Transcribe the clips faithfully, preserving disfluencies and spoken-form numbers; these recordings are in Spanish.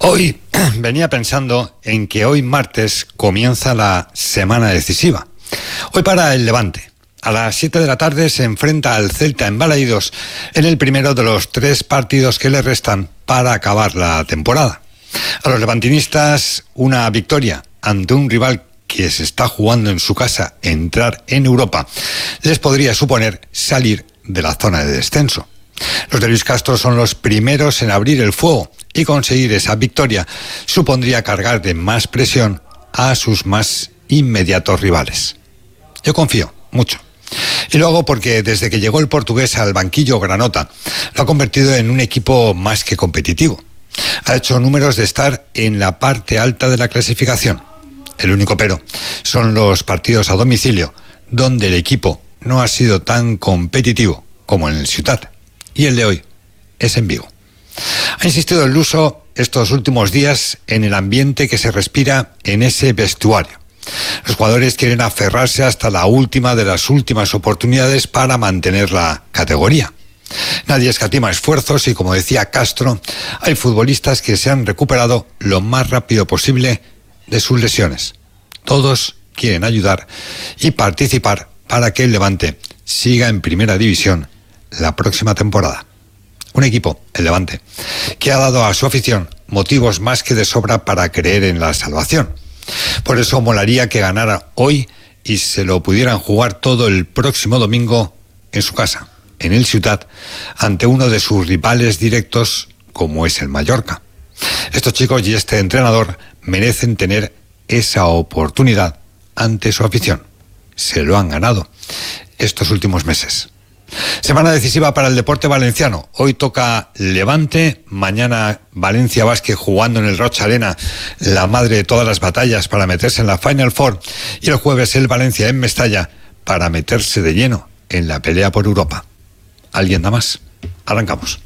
Hoy venía pensando en que hoy martes comienza la semana decisiva. Hoy para el Levante. A las siete de la tarde se enfrenta al Celta en Balaídos en el primero de los tres partidos que le restan para acabar la temporada. A los levantinistas, una victoria ante un rival que se está jugando en su casa entrar en Europa les podría suponer salir de la zona de descenso. Los de Luis Castro son los primeros en abrir el fuego y conseguir esa victoria supondría cargar de más presión a sus más inmediatos rivales. Yo confío mucho. Y luego porque desde que llegó el portugués al banquillo granota, lo ha convertido en un equipo más que competitivo. Ha hecho números de estar en la parte alta de la clasificación. El único pero son los partidos a domicilio, donde el equipo no ha sido tan competitivo como en el Ciutat. Y el de hoy es en Vigo. Ha insistido el luso estos últimos días en el ambiente que se respira en ese vestuario. Los jugadores quieren aferrarse hasta la última de las últimas oportunidades para mantener la categoría. Nadie escatima esfuerzos y, como decía Castro, hay futbolistas que se han recuperado lo más rápido posible de sus lesiones. Todos quieren ayudar y participar para que el Levante siga en primera división la próxima temporada. Un equipo, el Levante, que ha dado a su afición motivos más que de sobra para creer en la salvación. Por eso molaría que ganara hoy y se lo pudieran jugar todo el próximo domingo en su casa, en el Ciutat, ante uno de sus rivales directos como es el Mallorca. Estos chicos y este entrenador merecen tener esa oportunidad ante su afición. Se lo han ganado estos últimos meses. Semana decisiva para el deporte valenciano. Hoy toca Levante, mañana Valencia Basket jugando en el Rocha Arena, la madre de todas las batallas para meterse en la Final Four, y el jueves el Valencia en Mestalla para meterse de lleno en la pelea por Europa. ¿Alguien da más? Arrancamos.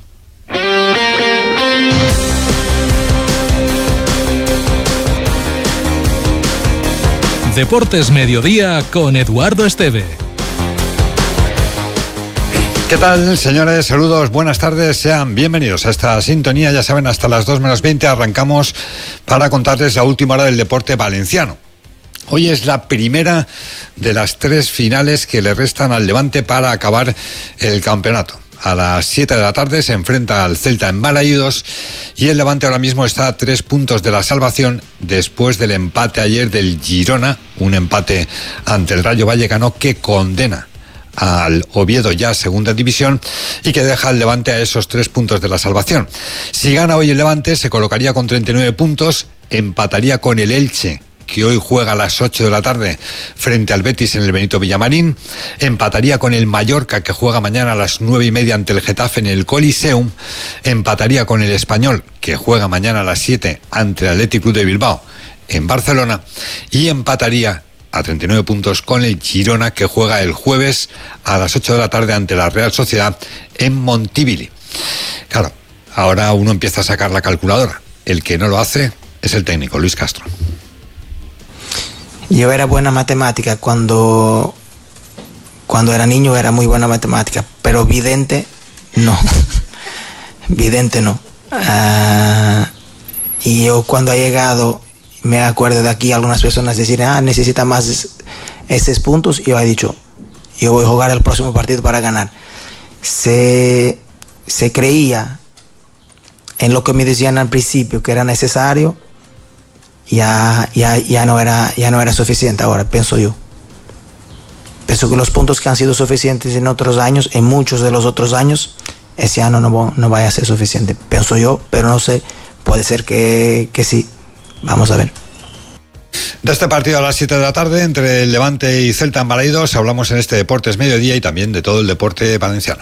Deportes Mediodía con Eduardo Esteve. ¿Qué tal, señores? Saludos, buenas tardes, sean bienvenidos a esta sintonía. Ya saben, hasta las dos menos veinte arrancamos para contarles la última hora del deporte valenciano. Hoy es la primera de las tres finales que le restan al Levante para acabar el campeonato. A las siete de la tarde se enfrenta al Celta en Balaídos y el Levante ahora mismo está a tres puntos de la salvación después del empate ayer del Girona, un empate ante el Rayo Vallecano que condena al Oviedo ya segunda división y que deja al Levante a esos tres puntos de la salvación. Si gana hoy el Levante se colocaría con treinta y nueve puntos, empataría con el Elche, que hoy juega a las ocho de la tarde frente al Betis en el Benito Villamarín, empataría con el Mallorca, que juega mañana a las nueve y media ante el Getafe en el Coliseum, empataría con el Español, que juega mañana a las siete ante el Athletic Club de Bilbao en Barcelona, y empataría a treinta y nueve puntos con el Girona, que juega el jueves a las ocho de la tarde ante la Real Sociedad en Montilivi. Claro, ahora uno empieza a sacar la calculadora. El que no lo hace es el técnico, Luis Castro. Yo era buena matemática cuando, cuando era niño, era muy buena matemática, pero vidente no. Vidente no. Uh, y yo cuando he llegado, me acuerdo de aquí algunas personas decir, ah, necesita más esos puntos, y yo he dicho, yo voy a jugar el próximo partido para ganar. Se, se creía en lo que me decían al principio que era necesario, ya, ya, ya, no era, ya no era suficiente ahora, pienso yo. Pienso que los puntos que han sido suficientes en otros años, en muchos de los otros años, ese año no, no vaya a ser suficiente, pienso yo, pero no sé, puede ser que, que sí. Vamos a ver. De este partido a las siete de la tarde entre el Levante y Celta en Balaídos hablamos en este Deportes Mediodía y también de todo el deporte valenciano.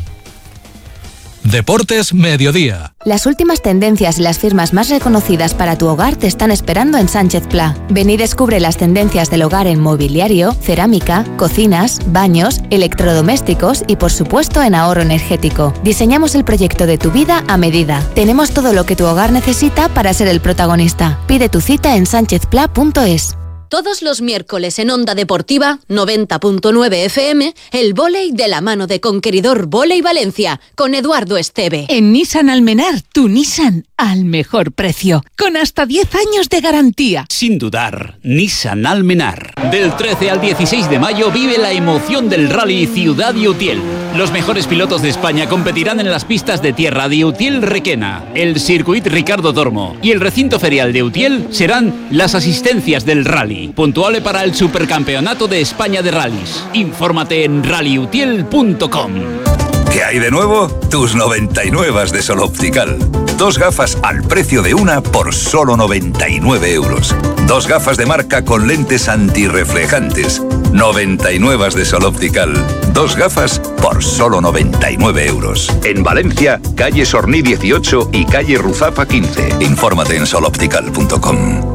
Deportes Mediodía. Las últimas tendencias y las firmas más reconocidas para tu hogar te están esperando en Sánchez Pla. Ven y descubre las tendencias del hogar en mobiliario, cerámica, cocinas, baños, electrodomésticos y, por supuesto, en ahorro energético. Diseñamos el proyecto de tu vida a medida. Tenemos todo lo que tu hogar necesita para ser el protagonista. Pide tu cita en sánchez pla punto es. Todos los miércoles en Onda Deportiva, noventa punto nueve F M, el vóley de la mano de Conqueridor Vóley Valencia, con Eduardo Esteve. En Nissan Almenar, tu Nissan al mejor precio, con hasta diez años de garantía. Sin dudar, Nissan Almenar. Del trece al dieciséis de mayo vive la emoción del Rally Ciudad de Utiel. Los mejores pilotos de España competirán en las pistas de tierra de Utiel-Requena, el Circuit Ricardo Tormo y el recinto ferial de Utiel serán las asistencias del rally, puntuable para el Supercampeonato de España de Rallys. Infórmate en rally utiel punto com. ¿Qué hay de nuevo? Tus noventa y nueve de Sol Optical. Dos gafas al precio de una por solo noventa y nueve euros. Dos gafas de marca con lentes antirreflejantes. noventa y nueve de Sol Optical. Dos gafas por solo noventa y nueve euros. En Valencia, calle Sorní dieciocho y calle Ruzafa quince. Infórmate en sol optical punto com.